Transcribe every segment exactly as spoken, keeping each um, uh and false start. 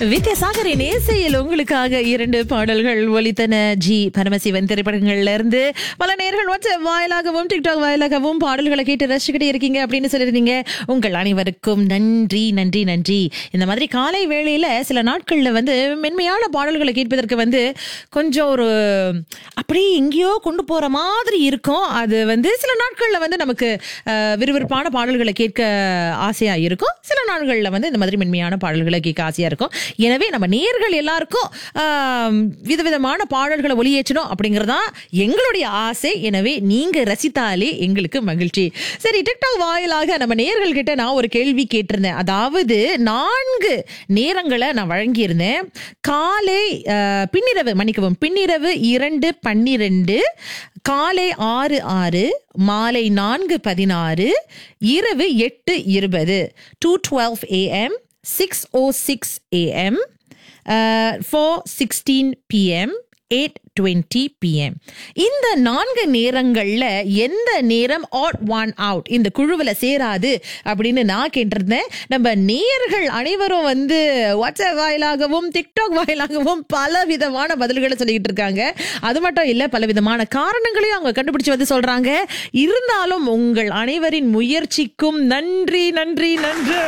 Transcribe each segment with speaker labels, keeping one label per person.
Speaker 1: வித்யாசாகரின் இசையில் உங்களுக்காக இரண்டு பாடல்கள் ஒலித்தன. ஜி பரமசிவன் திரைப்படங்கள்ல இருந்து பல நேர்கள் வாட்ஸ்அப் வாயிலாகவும் டிக்டாக் வாயிலாகவும் பாடல்களை கேட்டு ரசிச்சுக்கிட்டே இருக்கீங்க அப்படின்னு சொல்லிருந்தீங்க. உங்கள் அனைவருக்கும் நன்றி நன்றி நன்றி. இந்த மாதிரி காலை வேளையில சில நாட்கள்ல வந்து மென்மையான பாடல்களை கேட்பதற்கு வந்து கொஞ்சம் ஒரு அப்படியே எங்கேயோ கொண்டு போற மாதிரி இருக்கும். அது வந்து சில நாட்கள்ல வந்து நமக்கு விறுவிறுப்பான பாடல்களை கேட்க ஆசையா இருக்கும். சில நாட்கள்ல வந்து இந்த மாதிரி மென்மையான பாடல்களை கேட்க ஆசையா இருக்கும். எனவே நம்ம நேயர்கள் எல்லாருக்கும் விதவிதமான பாடல்களை ஒளியேற்றணும் அப்படிங்கறதா எங்களுடைய ஆசை. எனவே நீங்க ரசித்தாலே எங்களுக்கு மகிழ்ச்சி. சரி, டிக்டாக் வாயிலாக நம்ம நேயர்கள் கிட்ட நான் ஒரு கேள்வி கேட்டிருந்தேன். அதாவது நான்கு நேரங்களை நான் வழங்கியிருந்தேன். காலை பின்னிரவு மன்னிக்கவும் பின்னிரவு இரண்டு பன்னிரண்டு, காலை ஆறு ஆறு, மாலை நான்கு பதினாறு, இரவு எட்டு இருபது, two twelve AM, six oh six a.m., uh, four sixteen p.m., eight twenty p.m. இந்த நான்கு நேரங்கள்ல எந்த நேரம் odd one out இந்த குழுவில் சேராது அப்படின்னு நான் கேட்டிருந்தேன். நம்ம நேயர்கள் அனைவரும் வந்து வாட்ஸ்அப் வாயிலாகவும் டிக்டாக் வாயிலாகவும் பல விதமான பதில்களை சொல்லிக்கிட்டு இருக்காங்க. அது மட்டும் இல்ல, பல விதமான காரணங்களையும் அவங்க கண்டுபிடிச்சு வந்து சொல்றாங்க. இருந்தாலும் உங்கள் அனைவரின் முயற்சிக்கும் நன்றி நன்றி நன்றி.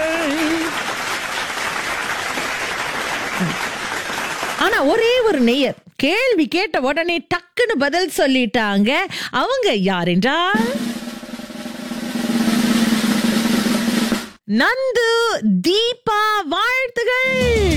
Speaker 1: ஆனா ஒரே ஒரு நேயர் கேள்வி கேட்ட உடனே டக்குன்னு பதில் சொல்லிட்டாங்க. அவங்க யார் என்றால் நந்து தீபா. வாழ்த்துகள்.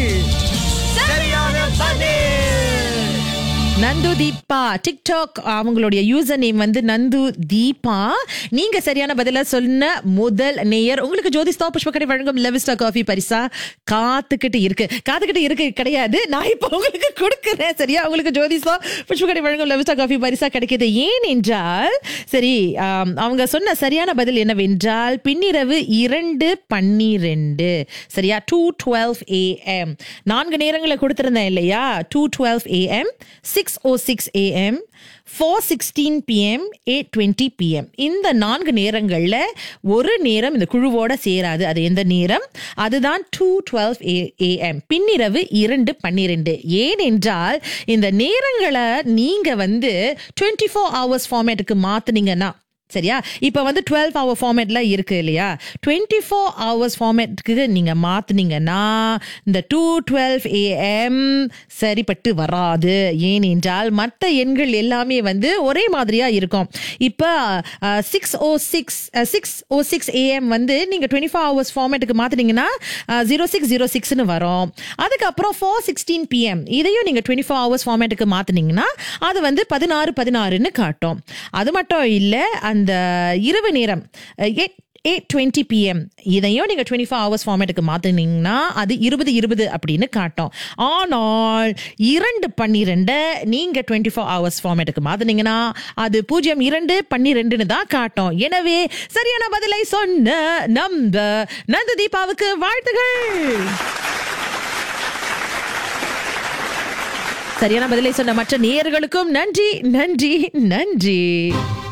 Speaker 1: நந்து தீபா டிக்டாக் அவங்களுடைய யூசர் நேம் வந்து நந்து தீபா. நீங்க சரியான பதில சொன்ன முதல் நேயர். உங்களுக்கு ஜோதிஸ்தா புஷ்பக்கடை வழங்கும் லெவிஸ்டா காஃபி பரிசா காத்துக்கிட்டு இருக்கு. காத்துக்கிட்டு இருக்கு கிடையாது, நான் இப்ப உங்களுக்கு கொடுக்கிறேன். சரியா, உங்களுக்கு ஜோதிஸ்தா புஷ்பக்கடை வழங்கும் லெவிஸ்டா காஃபி பரிசா கிடைக்கிது. ஏன் என்றால், சரி, அவங்க சொன்ன சரியான பதில் என்னவென்றால் பின்னிரவு இரண்டு பன்னிரண்டு. சரியா, டூ டுவெல்வ் ஏஎம். நான்கு நேரங்களை கொடுத்திருந்தேன் இல்லையா? Two twelve AM, six oh six a.m., four sixteen p.m., eight twenty p.m. இந்த நான்கு நேரங்கள்ல ஒரு நேரம் இந்த குழுவோட சேராது. அது எந்த நேரம்? அதுதான் டூ டுவெல்வ் ஏஎம், பின்னிரவு இரண்டு பன்னிரண்டு. ஏனென்றால் இந்த நேரங்களை நீங்க வந்து டுவெண்ட்டி ஃபோர் ஹவர்ஸ் ஃபார்மேட்டுக்கு மாத்துனீங்கன்னா, சரியா, இப்ப வந்து டுவெல் ஹவர் ஃபார்மேட்ல இருக்கு இல்லையா? டுவெண்ட்டி ஃபோர் ஹவர்ஸ் ஃபார்மேட்டுக்கு நீங்க மாத்துனீங்கன்னா இந்த டூ டுவெல்வ் ஏஎம் சரிப்பட்டு வராது. ஏனென்றால் மற்ற எண்கள் எல்லாமே வந்து ஒரே மாதிரியா இருக்கும். இப்ப six O six six O six AM வந்து நீங்க twenty four hours ஃபார்மேட்டுக்கு மாத்துனீங்கன்னா zero six zero சிக்ஸ்னு வரும். அதுக்கப்புறம் ஃபோர் சிக்ஸ்டீன் பிஎம் இதையும் நீங்க டுவெண்ட்டி ஃபோர் ஹவர்ஸ் ஃபார்மேட்டுக்கு மாத்துனீங்கன்னா அது வந்து பதினாறு பதினாறுன்னு காட்டும். அது மட்டும் இல்ல, அந்த இரவு நேரம் எயிட் டுவெண்ட்டி பிஎம் இதையும் நீங்க டுவெண்ட்டி ஃபோர் ஹவர்ஸ் ஃபார்மேட்டுக்கு மாத்தினீங்கன்னா அது இருபது இருபது அப்படின்னு காட்டும். ஆனால் இரண்டு பன்னிரெண்டு நீங்க டுவெண்ட்டி ஃபோர் ஹவர்ஸ் ஃபார்மேட்டுக்கு மாத்தினீங்கன்னா அது பூஜ்ஜியம் இரண்டு பன்னிரெண்டுன்னு தான் காட்டும். எனவே சரியான பதிலை சொன்ன நம்ம நந்து தீபாவுக்கு வாழ்த்துகள். சரியான பதிலை சொன்ன மற்ற நேயர்களுக்கும் நன்றி நன்றி நன்றி.